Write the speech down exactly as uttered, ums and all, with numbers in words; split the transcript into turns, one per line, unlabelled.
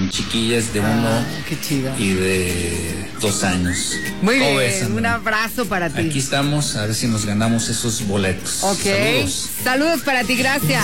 chiquillas de
Ah,
uno
qué chido.
y de dos años.
Muy
¿Cómo
bien,
ves, Andrea?
un abrazo para ti.
Aquí estamos, a ver si nos ganamos esos boletos.
Ok,
Saludos.
saludos para ti, gracias.